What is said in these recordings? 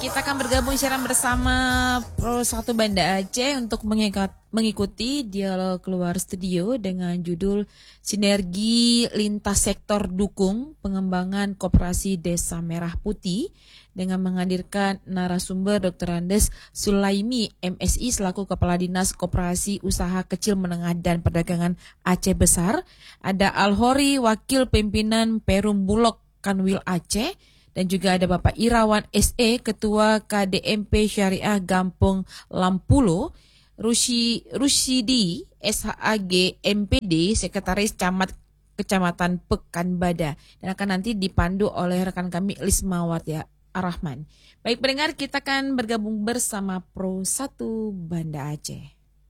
kita akan bergabung siaran bersama Pro 1 Banda Aceh untuk mengikuti dialog keluar studio dengan judul Sinergi Lintas Sektor Dukung Pengembangan Koperasi Desa Merah Putih dengan menghadirkan narasumber Dr. Andes Sulaimi MSI selaku Kepala Dinas Koperasi Usaha Kecil Menengah dan Perdagangan Aceh Besar. Ada Al-Hori Wakil Pimpinan Perum Bulog Kanwil Aceh. Dan juga ada Bapak Irawan SE, Ketua KDMP Syariah Gampung Lampulo, Rusidi SHAG MPD, Sekretaris Camat Kecamatan Pekanbada. Dan akan nanti dipandu oleh rekan kami Lismawati Ar-Rahman. Baik pendengar, kita akan bergabung bersama Pro 1 Banda Aceh.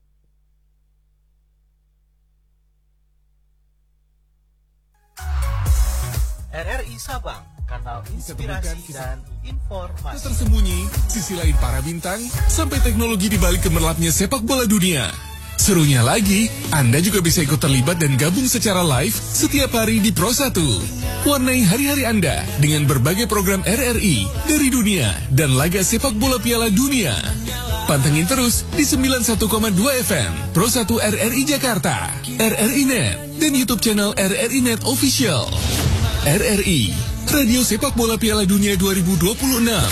RRI Sabang, kanal inspirasi dan informasi. Tersembunyi, sisi lain para bintang, sampai teknologi di balik gemerlapnya sepak bola dunia. Serunya lagi, Anda juga bisa ikut terlibat dan gabung secara live setiap hari di Pro 1. Warnai hari-hari Anda dengan berbagai program RRI dari dunia dan laga sepak bola Piala Dunia. Pantengin terus di 91,2 FM, Pro 1 RRI Jakarta, RRI Net, dan YouTube channel RRI Net Official. RRI, Radio Sepak Bola Piala Dunia 2026.